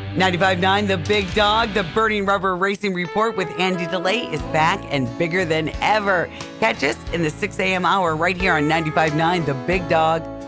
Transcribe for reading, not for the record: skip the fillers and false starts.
95.9 The Big Dog, the Burning Rubber Racing Report with Andy DeLay is back and bigger than ever. Catch us in the 6 a.m. hour right here on 95.9 The Big Dog.